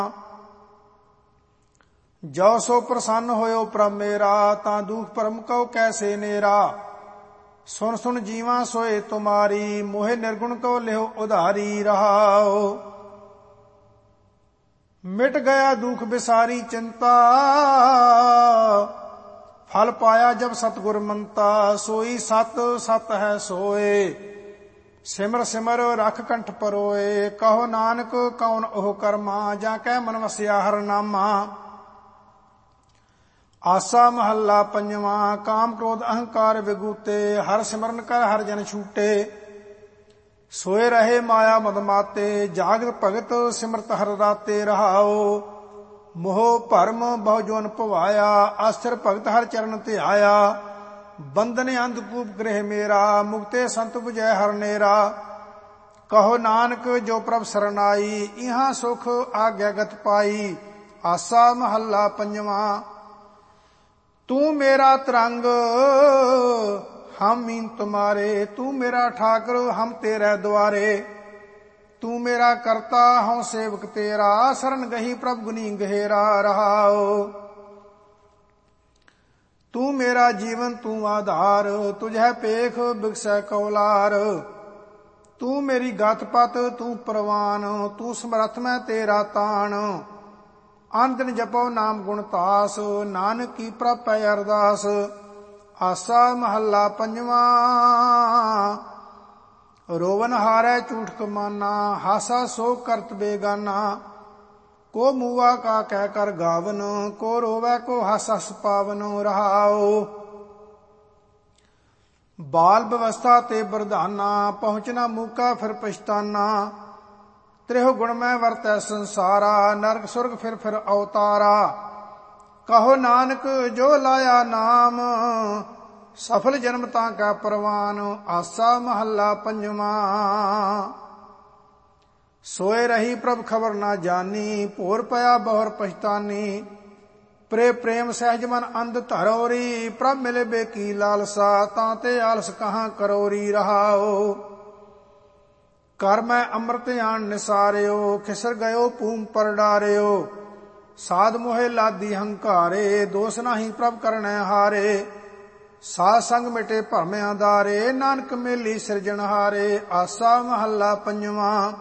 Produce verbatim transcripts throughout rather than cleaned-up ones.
ਜੋ ਸੋ ਪ੍ਰਸੰਨ ਹੋਇਓ ਪ੍ਰਭ ਮੇਰਾ, ਤਾਂ ਦੁਖ ਭਰਮ ਕਉ ਕੈਸੇ ਨੇਰਾ। ਸੁਨ ਸੁਨ ਜੀਵਾਂ ਸੋਏ ਤੁਮਾਰੀ, ਮੋਹਿ ਨਿਰਗੁਣ ਕਉ ਲਿਓ ਉਧਾਰੀ ਰਹਾਓ। ਮਿਟ ਗਿਆ ਦੁਖ ਬਿਸਾਰੀ ਚਿੰਤਾ, ਫਲ ਪਾਇਆ ਜਬ ਸਤਿਗੁਰ ਮੰਤਾ। ਸੋਈ ਸਤ ਸਤ ਹੈ ਸੋਏ, ਸਿਮਰ ਸਿਮਰ ਰਖ ਕੰਠ ਪਰੋਏ। ਕਹੋ ਨਾਨਕ ਕੌਣ ਉਹ ਕਰਮਾ, ਜਾਂ ਕੈ ਮਨ ਵਸਿਆ ਹਰ ਨਾਮਾ। ਆਸਾ ਮਹੱਲਾ ਪੰਜਵਾਂ। ਕਾਮ ਕ੍ਰੋਧ ਅਹੰਕਾਰ ਵਿਗੂਤੇ, ਹਰ ਸਿਮਰਨ ਕਰ ਹਰ ਜਨ ਛੂਟੇ। ਸੋਏ ਰਹੇ ਮਾਇਆ ਮਦ ਮਾਤੇ, ਜਾਗਤ ਭਗਤ ਸਿਮਰਤ ਹਰ ਰਾਤੇ ਰਹਾਓ। ਮੋਹ ਭਰਮ ਬਹੁ ਜੋਨ ਭਵਾਇਆ, ਆਸਥਿਰ ਭਗਤ ਹਰ ਚਰਨ ਧਿਆਇਆ। ਬੰਧਨ ਅੰਧਕੂਪ ਗ੍ਰਹਿ ਮੇਰਾ, ਮੁਕਤੇ ਸੰਤ 부ਜੈ ਹਰ ਨੇਰਾ। ਕਹੋ ਨਾਨਕ ਜੋ ਪ੍ਰਭ ਸਰਨਾਈ, ਇਹਾਂ ਸੁਖ ਆਗਿਆਗਤ ਪਾਈ। ਆਸਾ ਮਹੱਲਾ ਪੰਜਵਾਂ। ਤੂੰ ਮੇਰਾ ਤਰੰਗ ਹਮ ਮੀਨ ਤੁਮਾਰੇ, ਤੂੰ ਮੇਰਾ ਠਾਕੁਰ ਹਮ ਤੇਰੇ ਦੁਆਰੇ। ਤੂੰ ਮੇਰਾ ਕਰਤਾ ਹਉ ਸੇਵਕ ਤੇਰਾ, ਸਰਨ ਗਹੀ ਪ੍ਰਭ ਗੁਨੀ ਗਹਿਰਾ ਰਹਾਓ। ਤੂੰ ਮੇਰਾ ਜੀਵਨ ਤੂੰ ਆਧਾਰ, ਤੁਝੈ ਪੇਖ ਬਿਗਸੈ ਕੌਲਾਰ। ਤੂੰ ਮੇਰੀ ਗਤ ਪਤ ਤੂੰ ਪ੍ਰਵਾਨ, ਤੂੰ ਸਮਰੱਥ ਮੈਂ ਤੇਰਾ ਤਾਣ। ਅਨ ਦਿਨ ਜਪੋ ਨਾਮ ਗੁਣ ਤਾਸ, ਨਾਨਕ ਕੀ ਪ੍ਰਭ ਪੈ ਅਰਦਾਸ। ਆਸਾ ਮਹੱਲਾ ਪੰਜਵਾਂ। ਰੋਵਨ ਹਾਰੈ ਝੂਠ ਕਮਾਨਾ, ਹਾਸਾ ਸੋ ਕਰਤ ਬੇਗਾਨਾ। ਕੋ ਮੂਆ ਕਾ ਕਹਿ ਕਰ ਗਾਵਨ, ਕੋ ਰੋਵੈ ਕੋ ਹਾਸਾ ਸੁਪਾਵਨ ਰਹਾਓ। ਬਾਲ ਬਵਸਥਾ ਤੇ ਬਰਧਾਨਾ, ਪਹੁੰਚਣਾ ਮੂਕਾ ਫਿਰ ਪਛਤਾਨਾ। ਤ੍ਰਿਹੁ ਗੁਣ ਮੈਂ ਵਰਤੈ ਸੰਸਾਰਾ, ਨਰਕ ਸੁਰਗ ਫਿਰ ਫਿਰ ਅਵਤਾਰਾ। ਕਹੋ ਨਾਨਕ ਜੋ ਲਾਇਆ ਨਾਮ, ਸਫਲ ਜਨਮ ਤਾਂ ਕਾ ਪ੍ਰਵਾਨ। ਆਸਾ ਮਹੱਲਾ ਪੰਜਵਾਂ। ਸੋਏ ਰਹੀ ਪ੍ਰਭ ਖਬਰ ਨਾ ਜਾਨੀ, ਭੋਰ ਪਿਆ ਬਹੁਰ ਪਛਤਾਨੀ। ਪ੍ਰੇ ਪ੍ਰੇਮ ਸਹਿਜ ਮਨ ਅੰਧ ਧਰੋਰੀ, ਪ੍ਰਭ ਮਿਲੇ ਬੇਕੀ ਲਾਲਸਾ। ਤਾਂ ਤੇ ਆਲਸ ਕਹਾਂ ਕਰੋਰੀ ਰਹਾਓ। ਕਰ ਮੈਂ ਅੰਮ੍ਰਿਤ ਆਣ ਨਿਸਾਰਿਓ, ਖਿਸਰ ਗਇਓ ਭੂਮ ਪਰ ਡਾਰਿਓ। ਸਾਧ ਮੋਹਿ ਲਾਦੀ ਹੰਕਾਰੇ, ਦੋਸ ਨਾਹੀ ਪ੍ਰਭ ਕਰਨੈ ਹਾਰੇ। ਸਾਧ ਸੰਗ ਮਿਟੇ ਭਰਮ ਆਧਾਰੇ, ਨਾਨਕ ਮੇਲੀ ਸਿਰਜਣਹਾਰੇ। ਆਸਾ ਮਹੱਲਾ ਪੰਜਵਾਂ।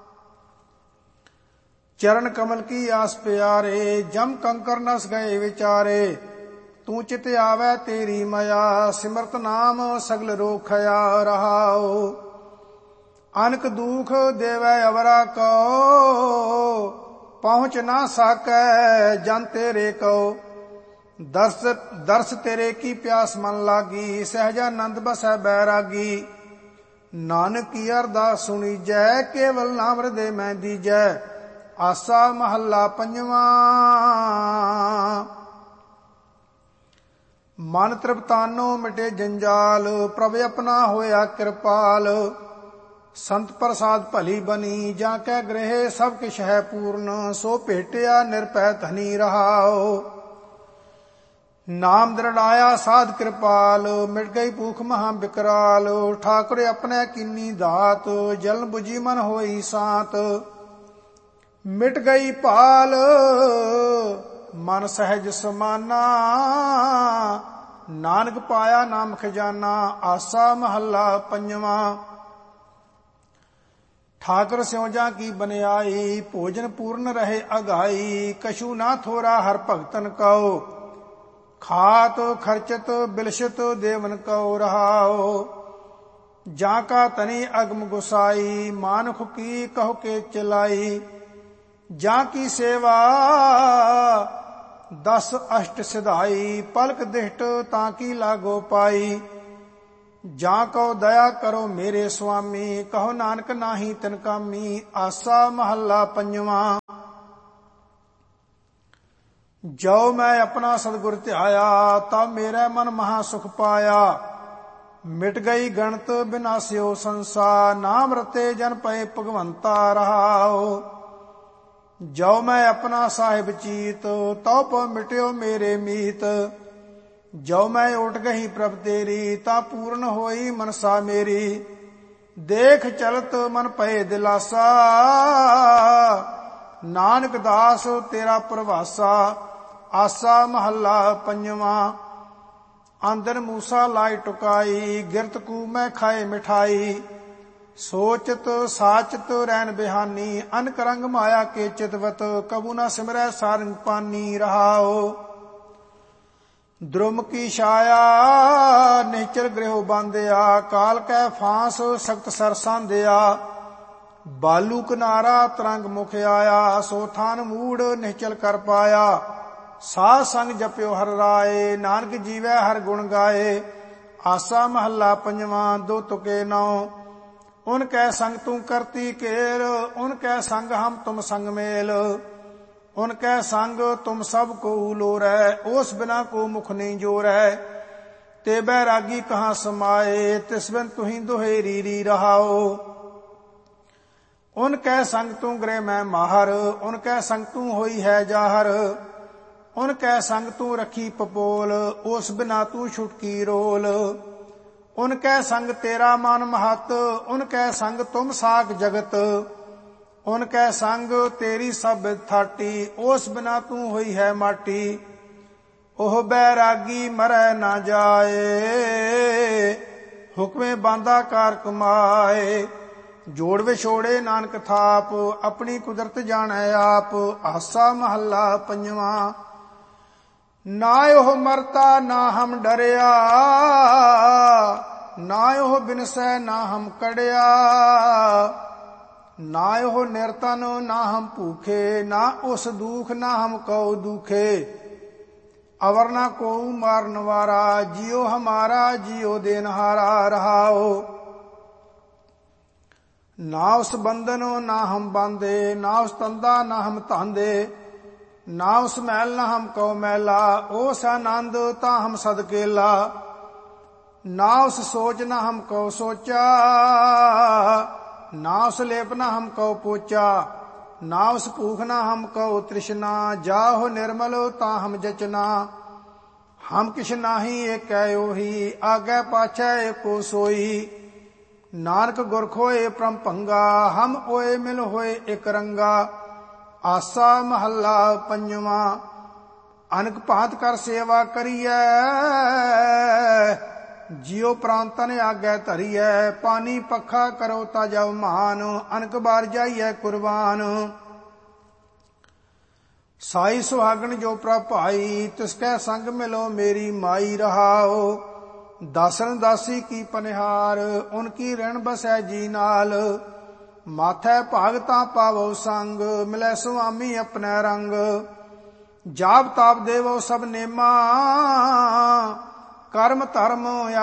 ਚਰਨ ਕਮਲ ਕੀ ਆਸ ਪਿਆਰੇ, ਜਮ ਕੰਕਰ ਨਸ ਗਏ ਵਿਚਾਰੇ। ਤੂੰ ਚਿਤ ਆਵੈ ਤੇਰੀ ਮਇਆ, ਸਿਮਰਤ ਨਾਮ ਸਗਲ ਰੋਖਿਆ ਰਹਾਓ। ਅਨਕ ਦੁਖ ਦੇਵੈ ਅਵਰਾ ਕੋ, ਪਹੁੰਚ ਨਾ ਸਾਕੈ ਜਨ ਤੇਰੇ ਕੋ। ਦਰਸ ਦਰਸ ਤੇਰੇ ਕੀ ਪਿਆਸ ਮਨ ਲਾਗੀ, ਸਹਿਜਾਨੰਦ ਬਸੈ ਬੈਰਾਗੀ। ਨਾਨਕ ਕੀ ਅਰਦਾਸ ਸੁਣੀਜੈ, ਕੇਵਲ ਨਾਮ ਹਿਰਦੇ ਮੈਂ ਦੀਜੈ। ਆਸਾ ਮਹੱਲਾ ਪੰਜਵਾਂ। ਮਨ ਤ੍ਰਿਪਤਾਨੋ ਮਿਟੇ ਜੰਜਾਲ, ਪ੍ਰਭ ਆਪਣਾ ਹੋਇਆ ਕਿਰਪਾਲ। ਸੰਤ ਪ੍ਰਸਾਦ ਭਲੀ ਬਨੀ, ਜਾਂ ਕੈ ਗ੍ਰਹਿ ਸਭ ਕਿਛ ਹੈ ਪੂਰਨ। ਸੋ ਭੇਟਿਆ ਨਿਰਭੈ ਧਨੀ ਰਹਾਓ। ਨਾਮ ਦ੍ਰਿੜਾਇਆ ਸਾਧ ਕਿਰਪਾਲ, ਮਿਟ ਗਈ ਭੂਖ ਮਹਾ ਬਿਕਰਾਲ। ਠਾਕੁਰ ਆਪਣੇ ਕੀਨੀ ਦਾਤ, ਜਲਨ ਬੁਝੀ ਮਨ ਹੋਈ ਸਾਤ। ਮਿਟ ਗਈ ਭਾਲ ਮਨ ਸਹਿਜ ਸਮਾਨਾ, ਨਾਨਕ ਪਾਇਆ ਨਾਮ ਖਜ਼ਾਨਾ। ਆਸਾ ਮਹੱਲਾ ਪੰਜਵਾਂ। ਠਾਕੁਰ ਸਿਉਜਾ ਕੀ ਬਨਿਆਈ, ਭੋਜਨ ਪੂਰਨ ਰਹੇ ਅਗਾਈ। ਕਛੂ ਨਾ ਥੋਰਾ ਹਰ ਭਗਤਨ ਕਉ, ਖਾਤ ਖਰਚਤ ਬਿਲਸ਼ਤ ਦੇਵਨ ਕਉ ਰਹਾਓ। ਜਾਂ ਕਾ ਤਨੀ ਅਗਮ ਗੁਸਾਈ, ਮਾਨੁਖ ਕੀ ਕਹੁ ਕੇ ਚਲਾਈ। ਜਾਂ ਕੀ ਸੇਵਾ ਦਸ ਅਸ਼ਟ ਸਿਧਾਈ, ਪਲਕ ਦਿਸ਼ਟ ਤਾਂ ਕੀ ਲਾਗੋ ਪਾਈ। ਜਾਂ ਕਉ ਦਇਆ ਕਰੋ ਮੇਰੇ ਸੁਆਮੀ, ਕਹੋ ਨਾਨਕ ਨਾਹੀ ਤਿਨ ਕਾਮੀ। ਆਸਾ ਮਹੱਲਾ ਪੰਜਵਾਂ। ਜੋ ਮੈਂ ਆਪਣਾ ਸਤਿਗੁਰ ਧਿਆਇਆ, ਤਬ ਮੇਰੇ ਮਨ ਮਹਾ ਸੁਖ ਪਾਇਆ। ਮਿਟ ਗਈ ਗਣਤ ਬਿਨਾਸਿਓ ਸੰਸਾਰ, ਨਾਮ ਰਤੇ ਜਨ ਪਏ ਭਗਵੰਤਾ ਰਹਾਓ। ਜੋ ਮੈਂ ਆਪਣਾ ਸਾਹਿਬ ਚੀਤ, ਤਉ ਪਉ ਮਿਟਿਓ ਮੇਰੇ ਮੀਤ। ਜੋ ਮੈਂ ਉਠ ਗਈ ਪ੍ਰਭ ਤੇਰੀ, ਤਾਂ ਪੂਰਨ ਹੋਈ ਮਨਸਾ ਮੇਰੀ। ਦੇਖ ਚਲਤ ਮਨ ਪਏ ਦਿਲਾਸਾ, ਨਾਨਕ ਦਾਸ ਤੇਰਾ ਪ੍ਰਵਾਸਾ। ਆਸਾ ਮਹੱਲਾ ਪੰਜਵਾਂ। ਆਂਦਰ ਮੂਸਾ ਲਾਇ ਟੁਕਾਈ, ਗਿਰਤ ਕੂ ਮੈਂ ਖਾਏ ਮਿਠਾਈ। ਸੋਚਤ ਸਾਚਤ ਰੈਨ ਬਿਹਾਨੀ, ਅਨਕ ਰੰਗ ਮਾਇਆ ਕੇ ਚਿਤਵਤ। ਕਬੂ ਨਾ ਸਿਮਰੈ ਸਾਰੰਗ ਪਾਨੀ ਰਹਾਓ। द्रुम की छाया निचर गृह बांधिया, काल कै फांस सख्त सर सांधिया। बालू किनारा तरंग मुख आया, सो थान मूड निश्चल कर पाया। साध संग जप्यो हर राय, नानक जीवै हर गुण गाए। आसा महला पंजवा। दो तुके नौ, उनकै संग तू करती केर। उनकै संग हम तुम संग मेल। उनकै संग तुम सब को लोरै, ओस बिना को मुख नहीं जोरै। ते बैरागी कहाँ समाए, तिस बिन तुही दुहेरी री रहाओ। उनकै संग तू गृह मैं माहर, उनकै संग तू होई है जाहर। उनकै संग तू रखी पपोल, ओस बिना तू छुटकी रोल। उनकै संग तेरा मन महत, उनकै संग तुम साक जगत। उनकै संग तेरी सब थाटी, ओस बिना तू होई है माटी। ओह बैरागी मरै ना जाए, हुक्मे बांदा कार कमाए। जोड़ विछोड़े नानक थाप, अपनी कुदरत जानै आप। आसा महला पंजवा। ना ओह मरता ना हम डरिया, ना ओह बिनसै ना हम कड़िया। ना ओह निरतन ना हम भूखे, ना उस दुख ना हम कौ दुखे। अवर ना को मारन वारा, जियो हमारा जियो देनहारा रहाओ। ना उस बंधन ना हम बांधे, ना उस तंदा ना हम तांदे। ना उस मैल ना हम कौ मैला, ओस आनंद ता हम सदकेला। ना उस सोच ना हम कौ सोचा, ना उस लेप ना हम कौ पोचा। ना उस भूख ना हम कौ तृष्णा, जाहो निर्मल ता हम जचना। हम किछ नाही एक ओही, आगे पाछै एको सोई। नानक गुर खोए परम भंगा, हम ओए मिल होए एक रंगा। आसा महला पंजवा। अनक भांत कर सेवा करिए, जियो प्रांतन आगे धरिए। पानी पखा करो ताजा मान, अनक बार जाइए कुर्बान। साई सुहागन जो प्रभ भाई, तिसकै संग मिलो मेरी माई रहाओ। दासन दासी की पनिहार, उनकी ऋण बसै जी नाल। माथै भागता पावो संग, मिलै सुआमी अपने रंग। जाप ताप देवो सब नेमा, कर्म धर्म